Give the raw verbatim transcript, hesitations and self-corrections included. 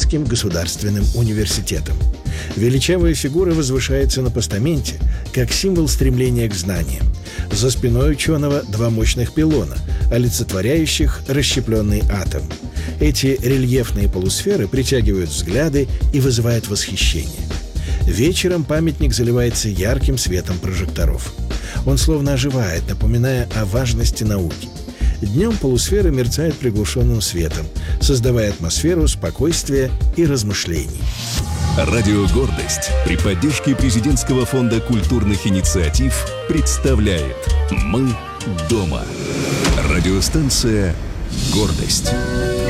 Казанским государственным университетом. Величавая фигура возвышается на постаменте, как символ стремления к знаниям. За спиной ученого два мощных пилона, олицетворяющих расщепленный атом. Эти рельефные полусферы притягивают взгляды и вызывают восхищение. Вечером памятник заливается ярким светом прожекторов. Он словно оживает, напоминая о важности науки. Днем полусферы мерцают приглушенным светом, создавая атмосферу спокойствия и размышлений. Радио «Гордость» при поддержке Президентского фонда культурных инициатив представляет «Мы дома». Радиостанция «Гордость».